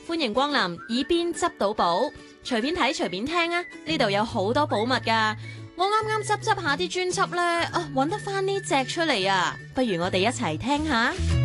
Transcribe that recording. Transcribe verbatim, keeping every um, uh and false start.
歡迎光臨耳邊執到寶，隨便睇隨便聽啊！呢度有好多寶物㗎。我啱啱執執下啲專輯呢，啊，揾得翻呢隻出嚟啊！不如我哋一齊聽下。